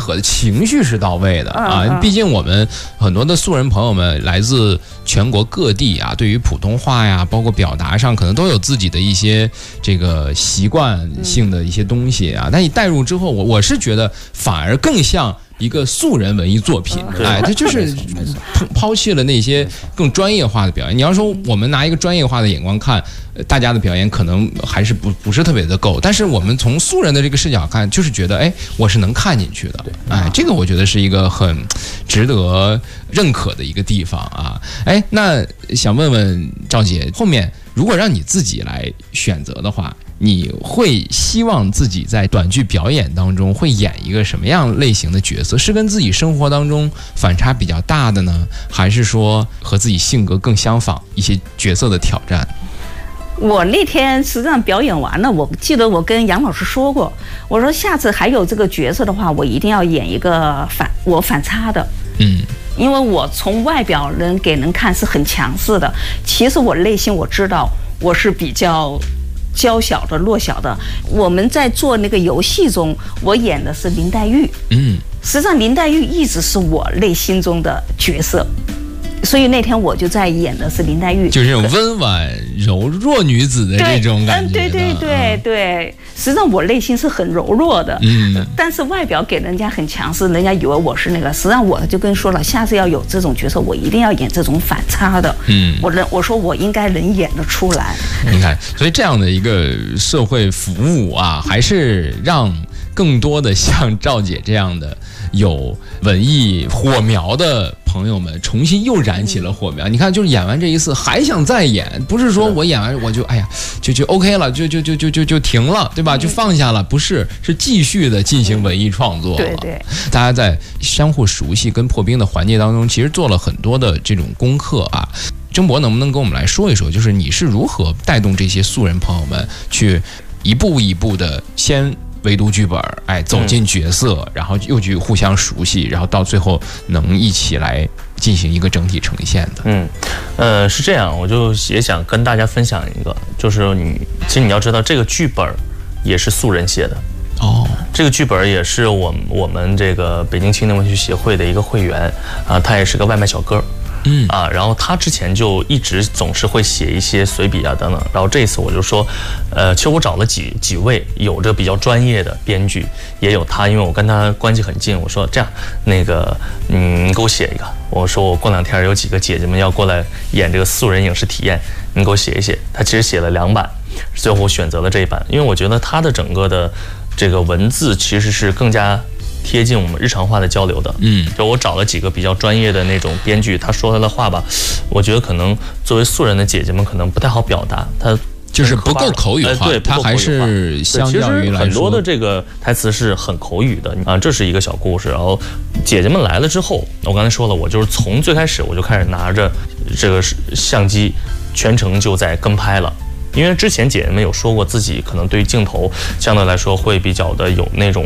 合的，情绪是到位的啊。毕竟我们很多的素人朋友们来自全国各地啊，对于普通话呀，包括表达上，可能都有自己的一些这个习惯性的一些东西啊。但你带入之后，我是觉得反而更像一个素人文艺作品，哎，它就是抛弃了那些更专业化的表演。你要说我们拿一个专业化的眼光看，大家的表演可能还是不是特别的够，但是我们从素人的这个视角看，就是觉得，哎，我是能看进去的，哎，这个我觉得是一个很值得认可的一个地方啊。哎，那想问问赵姐，后面如果让你自己来选择的话，你会希望自己在短剧表演当中会演一个什么样类型的角色？是跟自己生活当中反差比较大的呢，还是说和自己性格更相仿一些角色的挑战？ 我那天实际上表演完了，我记得我跟杨老师说过，我说下次还有这个角色的话，我一定要演一个反差的。因为我从外表给人看是很强势的，其实我内心我知道我是比较娇小的、弱小的。我们在做那个游戏中，我演的是林黛玉。实际上林黛玉一直是我内心中的角色，所以那天我就在演的是林黛玉， 就是这种温婉柔弱女子的这种感觉。 对，实际上我内心是很柔弱的，但是外表给人家很强势，人家以为我是那个。实际上我就跟说了，下次要有这种角色，我一定要演这种反差的。我说我应该能演得出来。 你看，所以这样的一个社会服务啊，还是让更多的像赵姐这样的有文艺火苗的朋友们重新又燃起了火苗。你看，就是演完这一次还想再演，不是说我演完我就哎呀就 OK 了，就停了，对吧？就放下了，不是，是继续的进行文艺创作。 对， 大家在相互熟悉跟破冰的环节当中，其实做了很多的这种功课啊。曾博能不能跟我们来说一说，就是你是如何带动这些素人朋友们去一步一步的先围读剧本，哎，走进角色，然后又去互相熟悉，然后到最后能一起来进行一个整体呈现的？ 是这样，我就也想跟大家分享一个，就是其实你要知道，这个剧本也是素人写的。这个剧本也是我们这个北京青年文学协会的一个会员啊，他也是个外卖小哥。然后他之前就一直总是会写一些随笔啊等等，然后这一次我就说，其实我找了几位有着比较专业的编剧，也有他，因为我跟他关系很近，我说这样，那个你给我写一个，我说我过2天有几个姐姐们要过来演这个素人影视体验，你给我写一写。他其实写了2版，最后我选择了这一版，因为我觉得他的整个的这个文字其实是更加贴近我们日常化的交流的。就我找了几个比较专业的那种编剧，他说他的话吧，我觉得可能作为素人的姐姐们可能不太好表达，他就是不够口语化， 对， 他还是相较于来说， 很多的这个台词是很口语的啊。这是一个小故事。然后姐姐们来了之后，我刚才说了，我就是从最开始我就开始拿着这个相机，全程就在跟拍了。因为之前姐姐们有说过，自己可能对于镜头相对来说会比较的有那种